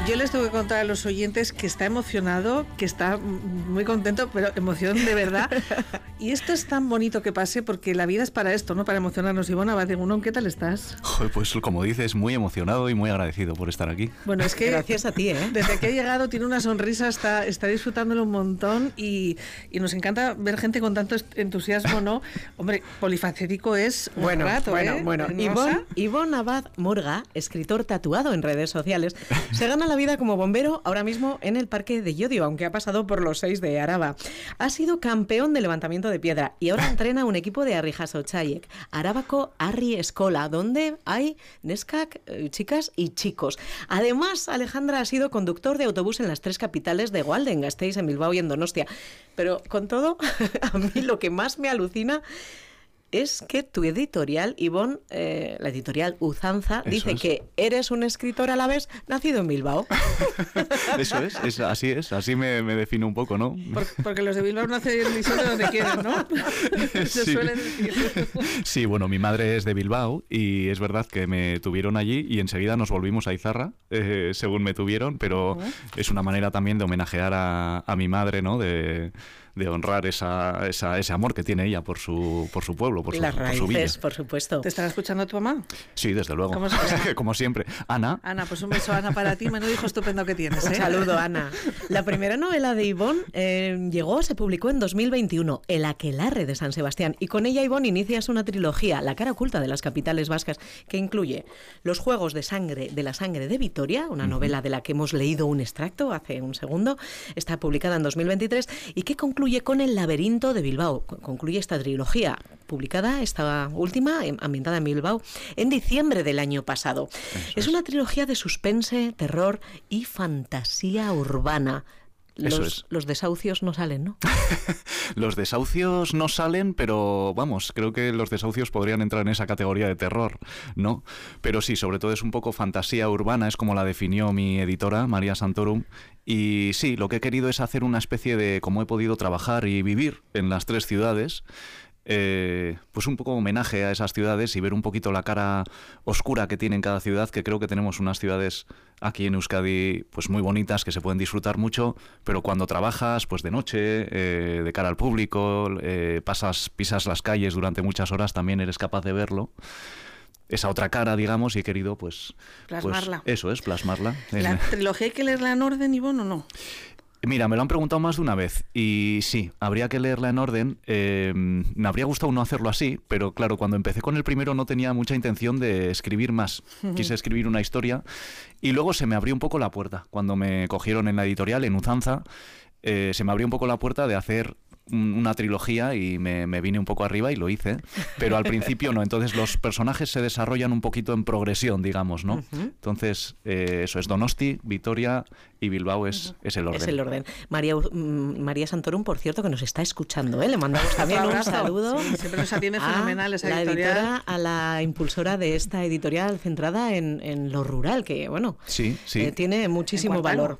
Yo les tengo que contar a los oyentes que está emocionado, que está muy contento, pero emoción de verdad. Y esto es tan bonito que pase, porque la vida es para esto, ¿no? Para emocionarnos. Ivonne Abad Egunon, ¿qué tal estás? Pues como dices, muy emocionado y muy agradecido por estar aquí. Bueno, es que gracias a ti, ¿eh? Desde que ha llegado tiene una sonrisa, está disfrutándolo un montón y nos encanta ver gente con tanto entusiasmo, ¿no? Hombre, polifacético es un rato, Bueno. Ivonne Abad Murga, escritor tatuado en redes sociales, se gana la vida como bombero ahora mismo en el Parque de Llodio, aunque ha pasado por los 6 de Araba. Ha sido campeón de levantamiento de piedra y ahora entrena un equipo de Arrijasotzaiek, Arabako Arri Eskola, donde hay neskak, chicas y chicos. Además, Alejandra ha sido conductor de autobús en las 3 capitales de Hegoalde, en Gasteiz, en Bilbao y en Donostia. Pero con todo, a mí lo que más me alucina es que tu editorial, Ivonne, la editorial Uzanza, dice que eres un escritor a la vez nacido en Bilbao. Eso así me define un poco, ¿no? Porque los de Bilbao nacen y son de donde quieran, ¿no? Se suelen decir. Sí, bueno, mi madre es de Bilbao y es verdad que me tuvieron allí y enseguida nos volvimos a Izarra, según me tuvieron, pero es una manera también de homenajear a mi madre, ¿no? De honrar ese amor que tiene ella por su pueblo, por las raíces, por su villa. Por supuesto. ¿Te estará escuchando tu mamá? Sí, desde luego. ¿Cómo se llama? Como siempre. Ana. Ana, pues un beso, Ana, para ti. Menudo hijo estupendo que tienes, ¿eh? Un saludo, Ana. La primera novela de Ivonne se publicó en 2021, El aquelarre de San Sebastián, y con ella Ivonne inicias una trilogía, La cara oculta de las capitales vascas, que incluye Los juegos de la sangre de Vitoria, una novela de la que hemos leído un extracto hace un segundo, está publicada en 2023, y que concluye con El laberinto de Bilbao. Concluye esta trilogía, publicada esta última, ambientada en Bilbao, en diciembre del año pasado. Es una trilogía de suspense, terror y fantasía urbana. Los desahucios no salen, ¿no? Los desahucios no salen, pero vamos, creo que los desahucios podrían entrar en esa categoría de terror, ¿no? Pero sí, sobre todo es un poco fantasía urbana, es como la definió mi editora, María Santorum. Y sí, lo que he querido es hacer una especie de cómo he podido trabajar y vivir en las 3 ciudades. Pues un poco homenaje a esas ciudades y ver un poquito la cara oscura que tiene cada ciudad, que creo que tenemos unas ciudades aquí en Euskadi pues muy bonitas, que se pueden disfrutar mucho, pero cuando trabajas pues de noche, de cara al público, pisas las calles durante muchas horas, también eres capaz de verlo. Esa otra cara, digamos, y he querido pues plasmarla. Pues, eso es, plasmarla. ¿La trilogía hay que leerla en orden, Ivonne, o no? Mira, me lo han preguntado más de una vez y sí, habría que leerla en orden. Me habría gustado no hacerlo así, pero claro, cuando empecé con el primero no tenía mucha intención de escribir más. Quise escribir una historia y luego se me abrió un poco la puerta. Cuando me cogieron en la editorial, en Uzanza, se me abrió un poco la puerta de hacer una trilogía y me vine un poco arriba y lo hice, pero al principio no. Entonces los personajes se desarrollan un poquito en progresión, digamos, ¿no? Entonces eso es Donosti, Vitoria y Bilbao es el orden. Es el orden. María Santorum, por cierto, que nos está escuchando, ¿eh? Le mandamos también un saludo. Sí, siempre nos atiende fenomenal esa editorial. La editora, a la impulsora de esta editorial centrada en lo rural, que bueno, sí. Tiene muchísimo valor.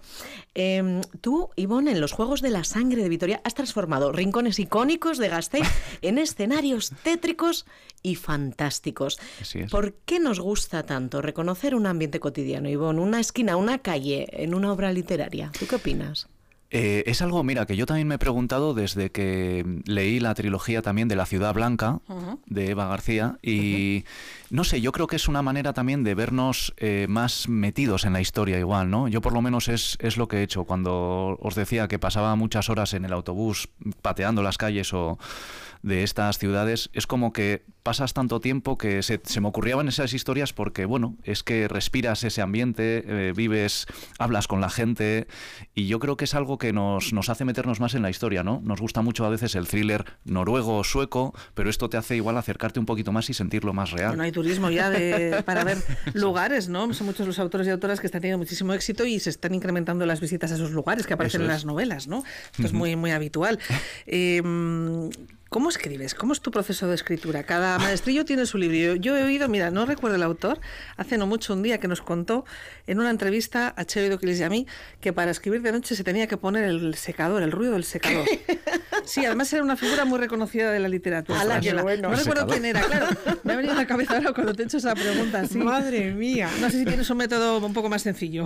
Tú, Ivonne, en Los juegos de la sangre de Vitoria has transformado rincones icónicos de Gasteiz en escenarios tétricos y fantásticos. Así es. ¿Por qué nos gusta tanto reconocer un ambiente cotidiano, Ivonne, una esquina, una calle en una obra literaria? ¿Tú qué opinas? Es algo, mira, que yo también me he preguntado desde que leí la trilogía también de La ciudad blanca, de Eva García, y no sé, yo creo que es una manera también de vernos más metidos en la historia igual, ¿no? Yo por lo menos es lo que he hecho cuando os decía que pasaba muchas horas en el autobús pateando las calles o de estas ciudades, es como que pasas tanto tiempo que se me ocurrían esas historias porque, bueno, es que respiras ese ambiente, vives, hablas con la gente y yo creo que es algo que nos hace meternos más en la historia, ¿no? Nos gusta mucho a veces el thriller noruego o sueco, pero esto te hace igual acercarte un poquito más y sentirlo más real. Bueno, hay turismo ya para ver lugares, ¿no? Son muchos los autores y autoras que están teniendo muchísimo éxito y se están incrementando las visitas a esos lugares que aparecen en las novelas, ¿no? Esto es muy, muy habitual. ¿Cómo escribes? ¿Cómo es tu proceso de escritura? Cada maestrillo tiene su libro. Yo he oído, mira, no recuerdo el autor, hace no mucho un día que nos contó en una entrevista a Txell Edo-Quiles y a mí que para escribir de noche se tenía que poner el secador, el ruido del secador. Sí, además era una figura muy reconocida de la literatura. ¡Qué bueno! No recuerdo quién era, claro. Me ha venido a la cabeza ahora cuando te he hecho esa pregunta. Sí. ¡Madre mía! No sé si tienes un método un poco más sencillo.